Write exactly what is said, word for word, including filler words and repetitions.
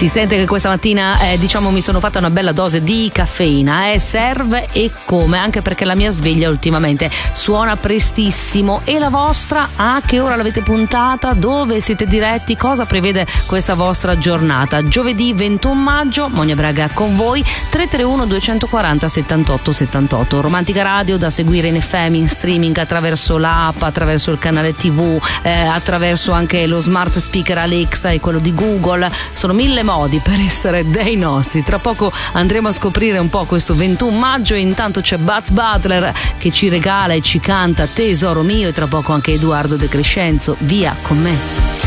Si sente che questa mattina eh, diciamo mi sono fatta una bella dose di caffeina, eh? Serve e come, anche perché la mia sveglia ultimamente suona prestissimo. E la vostra? A che ora l'avete puntata? Dove siete diretti? Cosa prevede questa vostra giornata? Giovedì ventuno maggio, Monia Braga con voi. Tre tre uno due quattro zero settantotto settantotto. Romantica Radio da seguire in F M, in streaming, attraverso l'app, attraverso il canale tivù, eh, attraverso anche lo smart speaker Alexa e quello di Google. Sono mille modi per essere dei nostri. Tra poco andremo a scoprire un po' questo ventuno maggio e intanto c'è Buzz Butler che ci regala e ci canta Tesoro mio, e tra poco anche Edoardo De Crescenzo. Via con me.